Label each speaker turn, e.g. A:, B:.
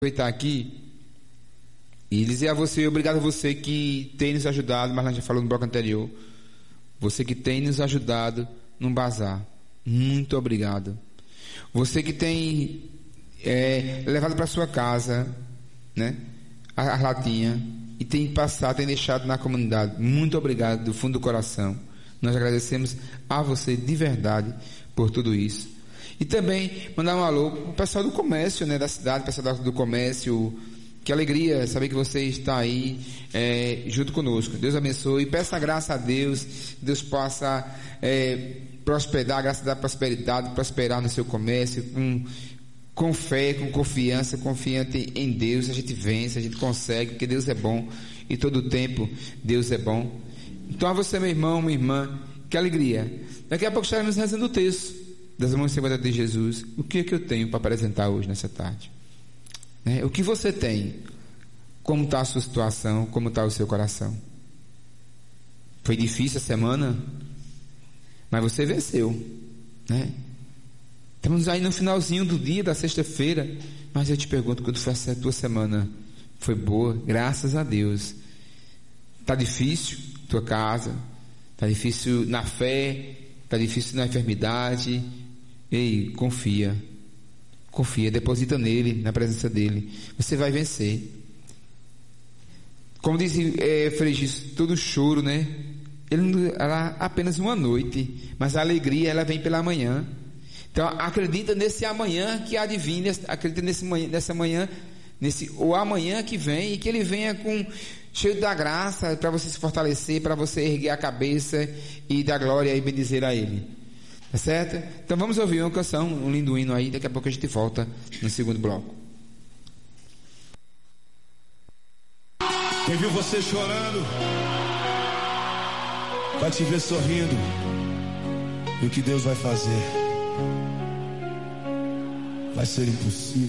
A: Aproveitar aqui e dizer a você, obrigado a você que tem nos ajudado, mas a gente já falou no bloco anterior, você que tem nos ajudado no bazar, muito obrigado. Você que tem levado para sua casa, né, a latinha e tem passado, tem deixado na comunidade, muito obrigado do fundo do coração. Nós agradecemos a você de verdade por tudo isso. E também mandar um alô para o pessoal do comércio, né, da cidade, pessoal do comércio. Que alegria saber que você está aí junto conosco. Deus abençoe. Peça graça a Deus. Deus possa prosperar, graça da prosperidade, prosperar no seu comércio com fé, com confiança, confiante em Deus. A gente vence, a gente consegue, porque Deus é bom e todo o tempo Deus é bom. Então a você, meu irmão, minha irmã, que alegria. Daqui a pouco estaremos rezando o texto das mãos seguradas de Jesus. O que é que eu tenho para apresentar hoje nessa tarde? O que você tem? Como está a sua situação? Como está o seu coração? Foi difícil a semana, mas você venceu, né? Estamos aí no finalzinho do dia da sexta-feira, mas eu te pergunto, quando foi a tua semana? Foi boa? Graças a Deus. Está difícil tua casa? Está difícil na fé? Está difícil na enfermidade? Ei, confia, deposita nele, na presença dele, você vai vencer. Como diz Frei Gisto, todo choro, né, ela apenas uma noite, mas a alegria ela vem pela manhã. Então acredita nesse amanhã que há de vir, acredita nessa manhã, o amanhã que vem, e que ele venha cheio da graça, para você se fortalecer, para você erguer a cabeça e dar glória e bendizer a ele. Tá certo? Então vamos ouvir uma canção, um lindo hino aí, daqui a pouco a gente volta no segundo bloco.
B: Quem viu você chorando vai te ver sorrindo. E o que Deus vai fazer vai ser impossível.